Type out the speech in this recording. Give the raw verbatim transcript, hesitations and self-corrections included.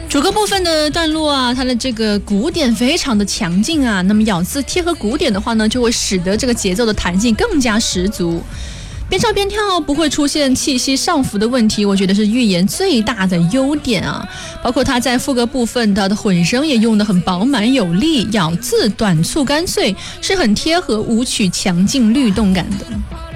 主歌部分的段落啊，它的这个鼓点非常的强劲啊，那么咬字贴合鼓点的话呢，就会使得这个节奏的弹性更加十足。边唱边跳不会出现气息上浮的问题，我觉得是寓言最大的优点啊。包括它在副歌部分它的混声也用得很饱满有力，咬字短促干脆，是很贴合舞曲强劲律动感的。